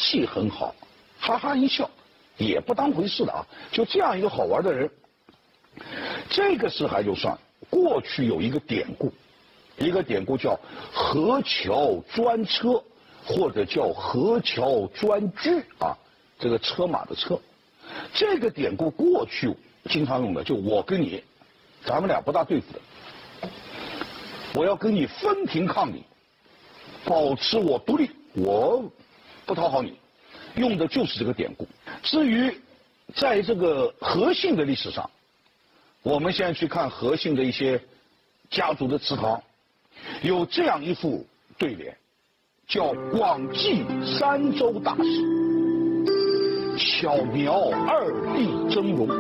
气很好，哈哈一笑，也不当回事的啊。就这样一个好玩的人，这个事还就算。过去有一个典故，叫河桥专车，或者叫河桥专车啊，这个车马的车。这个典故过去经常用的，就我跟你，咱们俩不大对付的，我要跟你分庭抗礼，保持我独立，我不讨好你，用的就是这个典故。至于在这个和姓的历史上，我们现在去看和姓的一些家族的祠堂，有这样一副对联，叫广济三州大事，巧苗二帝峥嵘，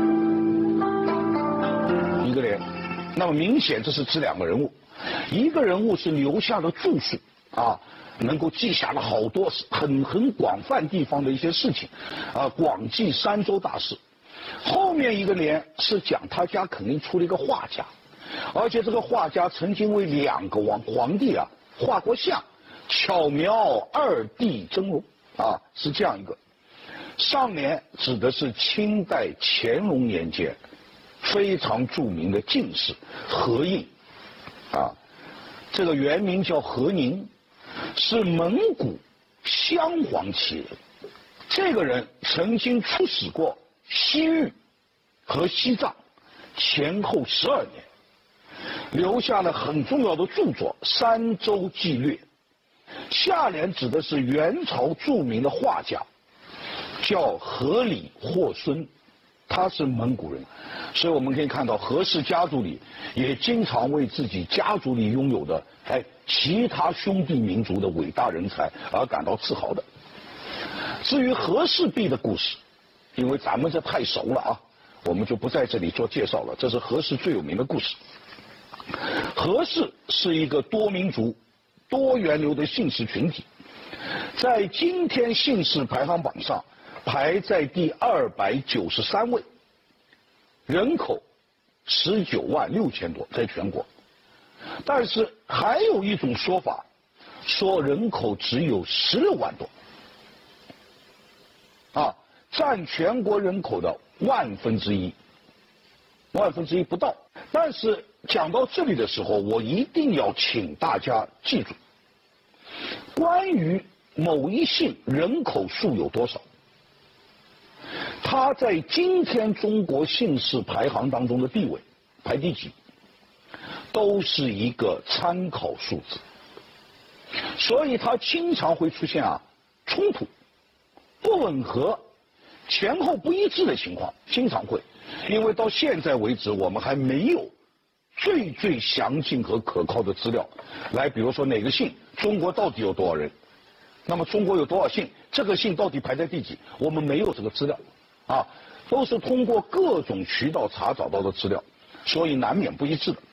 一个联。那么明显这是指两个人物，一个人物是留下了著述啊，能够记下了好多很广泛地方的一些事情啊，广济三州大事。后面一个联是讲他家肯定出了一个画家，而且这个画家曾经为2个皇帝啊画过像，巧苗二帝峥嵘啊，是这样一个。上联指的是清代乾隆年间非常著名的进士何应啊，这个原名叫何宁，是蒙古镶黄旗人。这个人曾经出使过西域和西藏，前后12年，留下了很重要的著作《三州纪略》。下联指的是元朝著名的画家，叫何理霍孙，他是蒙古人，所以我们可以看到何氏家族里也经常为自己家族里拥有的其他兄弟民族的伟大人才而感到自豪的。至于和氏璧的故事，因为咱们这太熟了啊，我们就不在这里做介绍了。这是和氏最有名的故事。和氏是一个多民族、多源流的姓氏群体，在今天姓氏排行榜上排在第293位，人口19万6千多，在全国。但是还有一种说法，说人口只有16万多，啊，占全国人口的1/1000，1/1000不到。但是讲到这里的时候，我一定要请大家记住，关于某一姓人口数有多少，它在今天中国姓氏排行当中的地位排第几，都是一个参考数字，所以它经常会出现冲突、不吻合、前后不一致的情况，经常会。因为到现在为止，我们还没有最详尽和可靠的资料来，比如说哪个姓中国到底有多少人，那么中国有多少姓，这个姓到底排在第几，我们没有这个资料啊，都是通过各种渠道查找到的资料，所以难免不一致的。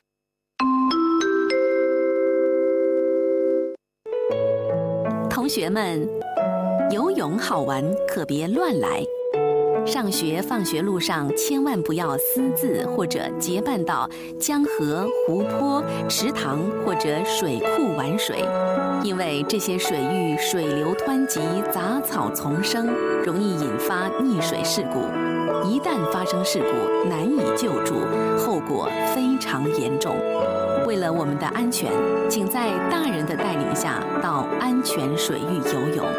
同学们，游泳好玩，可别乱来。上学放学路上千万不要私自或者结伴到江河、湖泊、池塘或者水库玩水，因为这些水域水流湍急，杂草丛生，容易引发溺水事故。一旦发生事故，难以救助，后果非常严重。为了我们的安全，请在大人的带领下到安全水域游泳。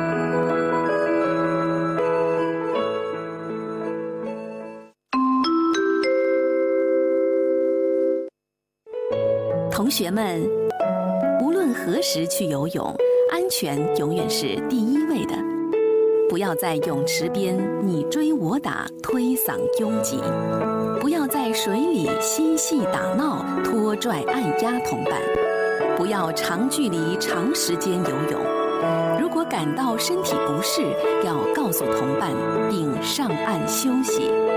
同学们，无论何时去游泳，安全永远是第一位的。不要在泳池边你追我打、推搡拥挤；不要在水里嬉戏打闹、拖拽按压同伴；不要长距离、长时间游泳。如果感到身体不适，要告诉同伴并上岸休息。